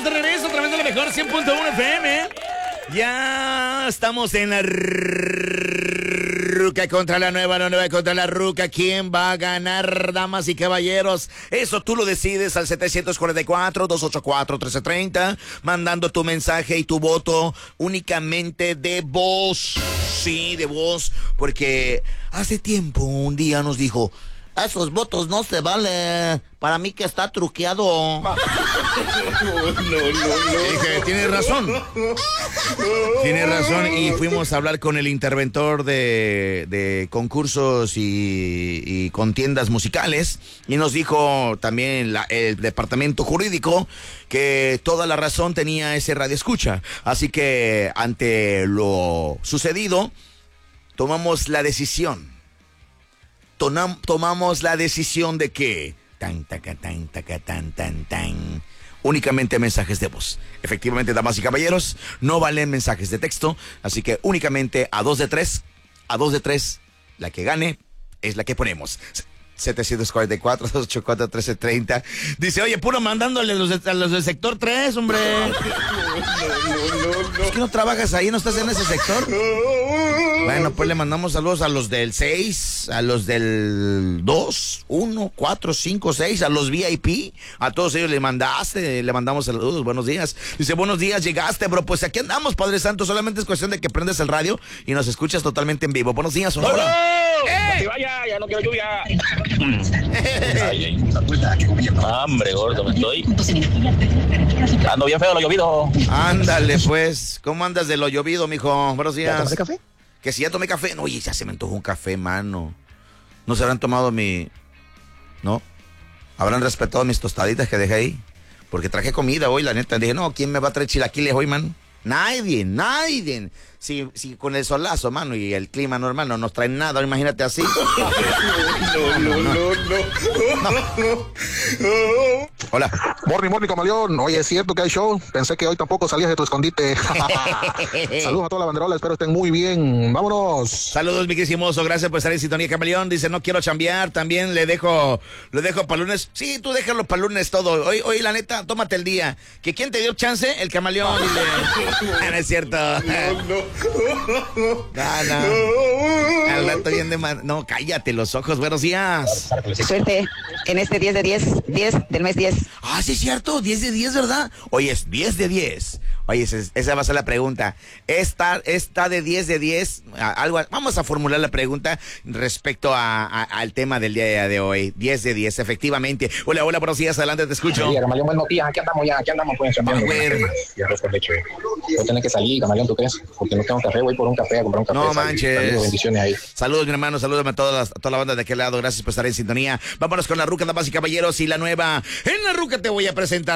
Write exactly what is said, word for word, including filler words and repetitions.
estamos de regreso a través de la mejor cien punto uno F M. Ya estamos en la ruca contra la nueva, la nueva contra la ruca. ¿Quién va a ganar, damas y caballeros? Eso tú lo decides al setecientos cuarenta y cuatro, doscientos ochenta y cuatro, trece treinta, mandando tu mensaje y tu voto únicamente de voz. Sí, de voz, porque hace tiempo un día nos dijo: esos votos no se valen. Para mí que está truqueado. No, no, no, no. Dije, tienes razón. Tienes razón. Y fuimos a hablar con el interventor de, de concursos y, y contiendas musicales. Y nos dijo también la, el departamento jurídico que toda la razón tenía ese radioescucha. Así que ante lo sucedido, tomamos la decisión. Tomamos la decisión de que tan, taca, tan, taca, tan, tan, tan, únicamente mensajes de voz. Efectivamente, damas y caballeros, no valen mensajes de texto, así que únicamente a dos de tres, a dos de tres, la que gane es la que ponemos. setecientos cuarenta y cuatro, doscientos ochenta y cuatro, trece treinta. Dice, oye, puro mandándole a los, de, a los del sector tres, hombre. No, no, no, no. ¿Es que no trabajas ahí, no estás en ese sector? Bueno, pues le mandamos saludos a los del seis, a los del dos, uno, cuatro, cinco, seis, a los V I P. A todos ellos le mandaste, le mandamos saludos, buenos días. Dice, buenos días, llegaste, bro. Pues aquí andamos, Padre Santo. Solamente es cuestión de que prendes el radio y nos escuchas totalmente en vivo. Buenos días, Sonora. ¡Eh! ¡Que vaya! Ya no quiero lluvia. Ay, ay. Hambre, gordo, me estoy. Ando bien feo lo llovido. Ándale, pues. ¿Cómo andas de lo llovido, mijo? Buenos días. ¿Ya tomaste café? Que si ya tomé café. No, oye, ya se me antojó un café, mano. ¿No se habrán tomado mi...? ¿No? ¿Habrán respetado mis tostaditas que dejé ahí? Porque traje comida hoy, la neta. Dije, no, ¿quién me va a traer chilaquiles hoy, man? Nadie, nadie. Si, si con el solazo, mano, y el clima normal no nos traen nada, imagínate así. No, no, no, no, no. Hola. Morning, morning, camaleón. Oye, es cierto que hay show. Pensé que hoy tampoco salías de tu escondite. Saludos a toda la banderola, espero estén muy bien. Vámonos. Saludos, mi querido mozo. Gracias por estar en sintonía, camaleón. Dice, no quiero chambear. También le dejo, lo dejo para lunes. Sí, tú déjalo para lunes todo. Hoy, hoy, la neta, tómate el día. ¿Que quién te dio chance? El camaleón. Le... no es cierto. No, no. No, no. Al rato bien de man... No, cállate los ojos. Buenos días. Suerte en este diez de diez, diez del mes diez. Ah, sí es cierto, diez de diez, ¿verdad? Oye, es diez de diez. Oye, esa, esa va a ser la pregunta. ¿Está, está de diez de diez? Algo, vamos a formular la pregunta respecto a, a, al tema del día de hoy. diez de diez, efectivamente. Hola, hola, buenos días, adelante, te escucho. Sí, Camaleón, buenos días, aquí andamos ya, aquí andamos pues. A ver. Y arroz con leche. Voy a tener que salir, Camaleón, ¿tú crees? Porque no tengo café, voy por un café a comprar un café. No manches. Saludos, bendiciones ahí. Saludos, mi hermano, saludos a toda la, a toda la banda de aquel lado. Gracias por estar en sintonía. Vámonos con la ruca, damas y caballeros, y la nueva. En la ruca te voy a presentar